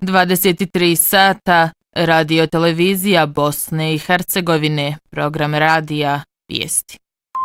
23 sata, radio televizija Bosne i Hercegovine, program radija, vijesti.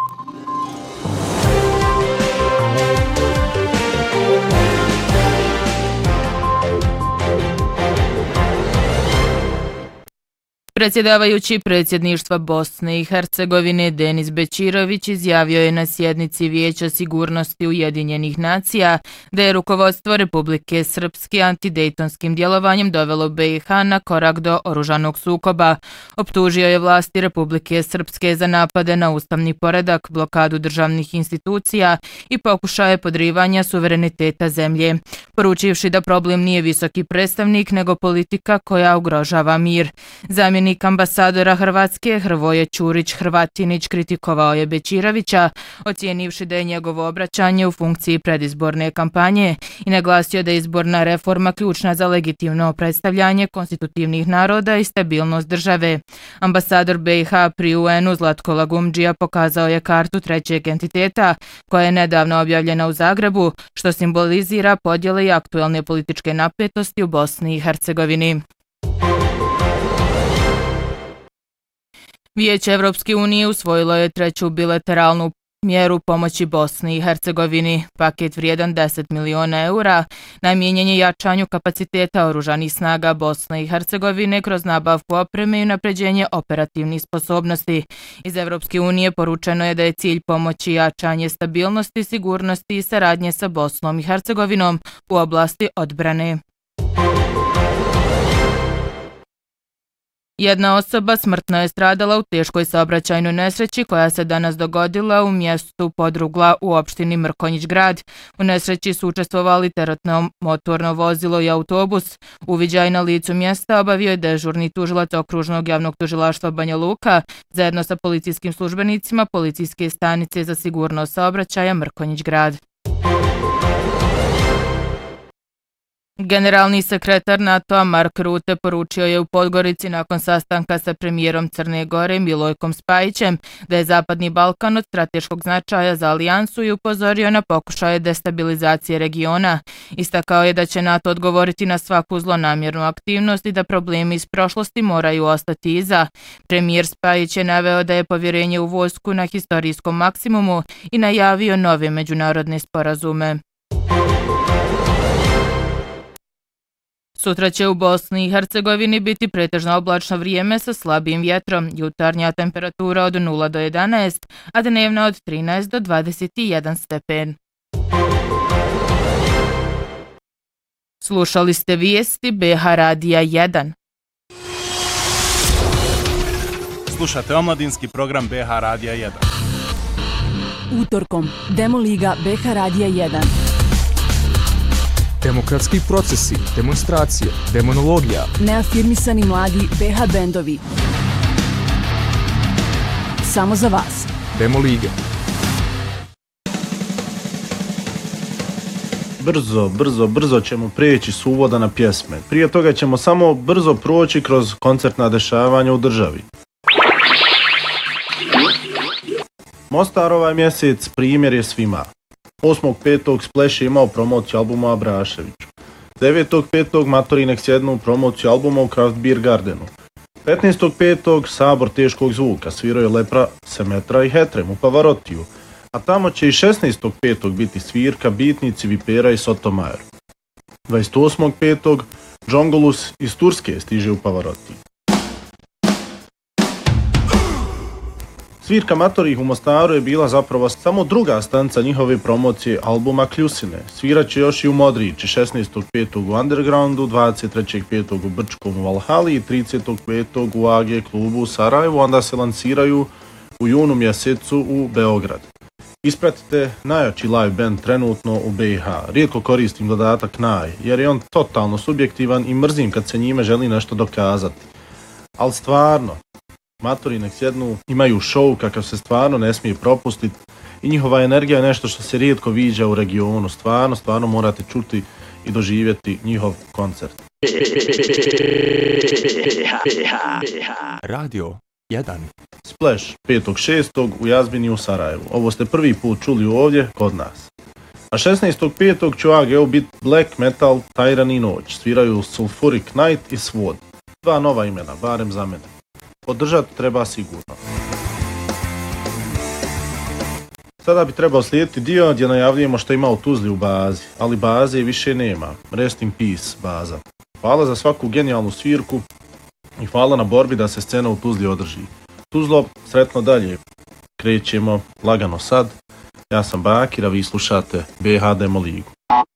Predsjedavajući predsjedništva Bosne i Hercegovine Denis Bećirović izjavio je na sjednici Vijeća sigurnosti Ujedinjenih nacija da je rukovodstvo Republike Srpske antidejtonskim djelovanjem dovelo BiH na korak do oružanog sukoba. Optužio je vlasti Republike Srpske za napade na ustavni poredak, blokadu državnih institucija i pokušaje podrivanja suvereniteta zemlje, poručivši da problem nije visoki predstavnik nego politika koja ugrožava mir. Zamjenik ambasadora Hrvatske Hrvoje Ćurić-Hrvatinić kritikovao je Bećirovića, ocijenivši da je njegovo obraćanje u funkciji predizborne kampanje i naglasio da je izborna reforma ključna za legitimno predstavljanje konstitutivnih naroda i stabilnost države. Ambasador BiH pri UN-u Zlatko Lagumdžija pokazao je kartu trećeg entiteta koja je nedavno objavljena u Zagrebu, što simbolizira podjele i aktuelne političke napetosti u Bosni i Hercegovini. Vijeće Evropske unije usvojilo je treću bilateralnu mjeru pomoći Bosni i Hercegovini. Paket vrijedan 10 miliona eura namijenjen je jačanju kapaciteta oružanih snaga Bosne i Hercegovine kroz nabavku opreme i unapređenje operativnih sposobnosti. Iz Evropske unije poručeno je da je cilj pomoći jačanje stabilnosti, sigurnosti i saradnje sa Bosnom i Hercegovinom u oblasti odbrane. Jedna osoba smrtno je stradala u teškoj saobraćajnoj nesreći koja se danas dogodila u mjestu Podrugla u opštini Mrkonjić Grad. U nesreći su učestvovali teretno motorno vozilo i autobus. Uviđaj na licu mjesta obavio je dežurni tužilac Okružnog javnog tužilaštva Banja Luka zajedno sa policijskim službenicima Policijske stanice za sigurnost saobraćaja Mrkonjić Grad. Generalni sekretar NATO-a Mark Rutte poručio je u Podgorici nakon sastanka sa premijerom Crne Gore Milojkom Spajićem da je Zapadni Balkan od strateškog značaja za alijansu i upozorio na pokušaje destabilizacije regiona. Istakao je da će NATO odgovoriti na svaku zlonamjernu aktivnost i da problemi iz prošlosti moraju ostati iza. Premijer Spajić je naveo da je povjerenje u vojsku na historijskom maksimumu i najavio nove međunarodne sporazume. Sutra će u Bosni i Hercegovini biti pretežno oblačno vrijeme sa slabim vjetrom, jutarnja temperatura od 0 do 11, a dnevna od 13 do 21 stepen. Slušali ste vijesti BiH Radija 1. Slušate omladinski program BiH Radija 1. Utorkom, Demo Liga BiH Radija 1. Demokratski procesi, demonstracije, demonologija. Neafirmisani mladi BiH bendovi. Samo za vas. Demo Liga. Brzo ćemo prijeći s uvoda na pjesme. Prije toga ćemo samo brzo proći kroz koncertna dešavanja u državi. Mostar ovaj mjesec primjer je svima. 8.5. Splash je imao promociju albuma Abraševiću. 9.5. Matori nek sjednu promociju albuma u Craft Beer Gardenu. 15.5. Sabor teškog zvuka svirao je Lepra, Semetra i Hetrem u Pavarotiju. A tamo će i 16.5. biti svirka Bitnici, Vipera i Sotomajer. 28.5. Džongolus iz Turske stiže u Pavarotiju. Svirka Matorih u Mostaru je bila zapravo samo druga stanca njihove promocije albuma Kljusine. Svirat će još i u Modrići 16.5. u Undergroundu, 23.5. u Brčkom u Valhali i 30.5. u AG klubu u Sarajevu, onda se lansiraju u junu mjesecu u Beograd. Ispratite najjači live band trenutno u BiH. Rijetko koristim dodatak naj, jer je on totalno subjektivan i mrzim kad se njime želi nešto dokazati. Ali stvarno, Matori nek sjednu, imaju show kakav se stvarno ne smije propustiti i njihova energija je nešto što se rijetko viđa u regionu. Stvarno morate čuti i doživjeti njihov koncert. Radio 1. Splash 5.6. u Jazbini u Sarajevu. Ovo ste prvi put čuli ovdje kod nas. A 16.5. će u AGU biti Black Metal, Tyran i Noć. Sviraju Sulfuric Night i Sword. 2 nova imena, barem za mene. Podržati treba sigurno. Sada bi trebao slijediti dio gdje najavljujemo što ima u Tuzli u bazi, ali baze više nema. Rest in peace, baza. Hvala za svaku genijalnu svirku i hvala na borbi da se scena u Tuzli održi. Tuzlo, sretno dalje. Krećemo lagano sad. Ja sam Bakir, a vi slušate BH Demo Ligu.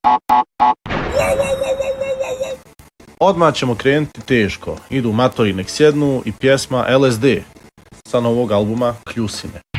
Odmah ćemo krenuti teško. Idu Matori nek sjednu i pjesma LSD sa novog albuma Kljusine.